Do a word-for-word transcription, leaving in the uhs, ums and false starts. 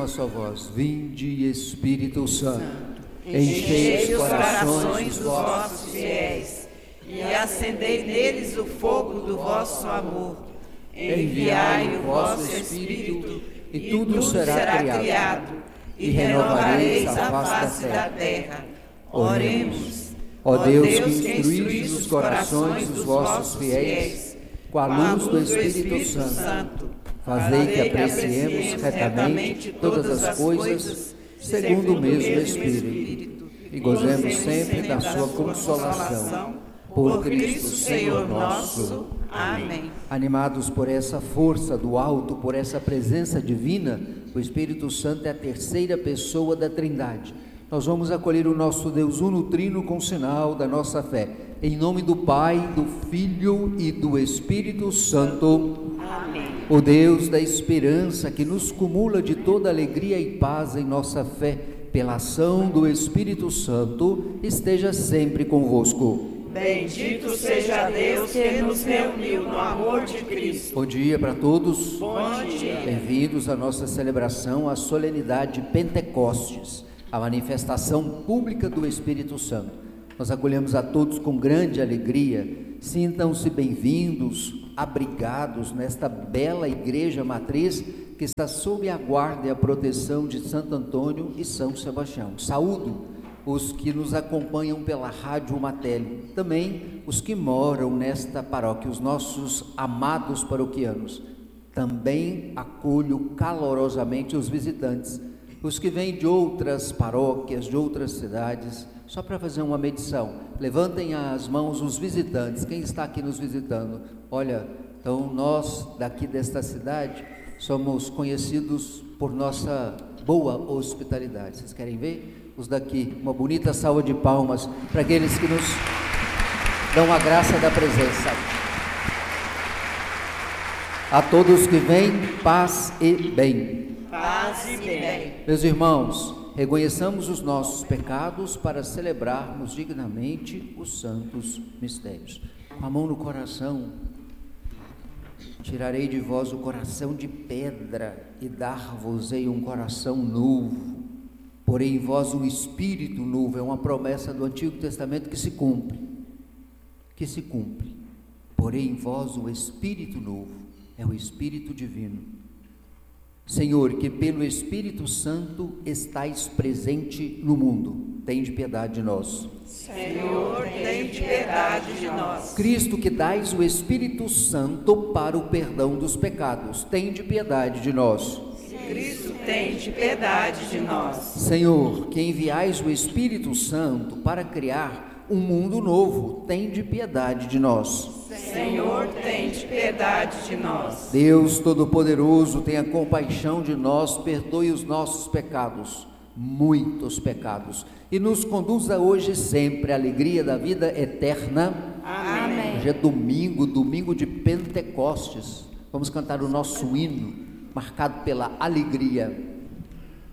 só voz: Vinde, Espírito Santo, enchei os corações dos vossos fiéis e acendei neles o fogo do vosso amor. Enviai o vosso Espírito e tudo será criado e renovareis a face da terra. Oremos. Ó Deus, que instruís os corações dos vossos fiéis com a luz do Espírito Santo, fazei que apreciemos retamente todas as coisas segundo o mesmo Espírito e gozemos sempre da sua consolação. Por Cristo Senhor nosso. Amém. Animados por essa força do alto, por essa presença divina, o Espírito Santo é a terceira pessoa da Trindade. Nós vamos acolher o nosso Deus uno trino com o sinal da nossa fé. Em nome do Pai, do Filho e do Espírito Santo. Amém. O Deus da esperança, que nos cumula de toda alegria e paz em nossa fé, pela ação do Espírito Santo, esteja sempre convosco. Bendito seja Deus que nos reuniu no amor de Cristo. Bom dia para todos. Bom dia. Bem-vindos à nossa celebração, à solenidade de Pentecostes, a manifestação pública do Espírito Santo. Nós acolhemos a todos com grande alegria. Sintam-se bem-vindos, abrigados nesta bela igreja matriz que está sob a guarda e a proteção de Santo Antônio e São Sebastião. Saúdo os que nos acompanham pela Rádio Matéli, também os que moram nesta paróquia, os nossos amados paroquianos. Também acolho calorosamente os visitantes, os que vêm de outras paróquias, de outras cidades. Só para fazer uma medição, levantem as mãos os visitantes. Quem está aqui nos visitando? Olha, então nós daqui desta cidade somos conhecidos por nossa boa hospitalidade. Vocês querem ver? Os daqui, uma bonita salva de palmas para aqueles que nos dão a graça da presença. A todos que vêm, paz e bem. Paz e bem. Meus irmãos, reconheçamos os nossos pecados para celebrarmos dignamente os santos mistérios. Com a mão no coração, tirarei de vós o coração de pedra e dar-vos-ei um coração novo. Porém em vós um espírito novo. É uma promessa do Antigo Testamento que se cumpre, que se cumpre. Porém em vós o espírito novo, é o Espírito Divino. Senhor, que pelo Espírito Santo estais presente no mundo, tende piedade de nós. Senhor, tende piedade de nós. Cristo, que dais o Espírito Santo para o perdão dos pecados, tende piedade de nós. Cristo, tende piedade de nós. Senhor, que enviais o Espírito Santo para criar um mundo novo, tende piedade de nós. Senhor, tende piedade de nós. Deus Todo-Poderoso, tenha compaixão de nós, perdoe os nossos pecados, muitos pecados, e nos conduza hoje sempre à alegria da vida eterna. Amém. Hoje é domingo, domingo de Pentecostes. Vamos cantar o nosso hino, marcado pela alegria.